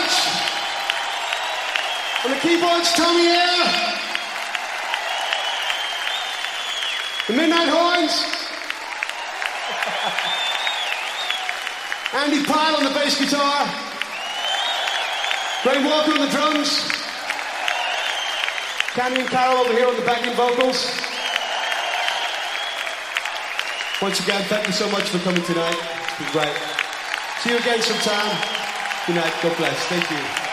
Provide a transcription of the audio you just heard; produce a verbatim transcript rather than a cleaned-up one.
much. On the keyboards, Tommy Air. The Midnight Horns. Andy Pyle on the bass guitar. Graham Walker on the drums. Candy and Carol over here on the backing vocals. Once again, thank you so much for coming tonight. It was great. See you again sometime. Good night. God bless. Thank you.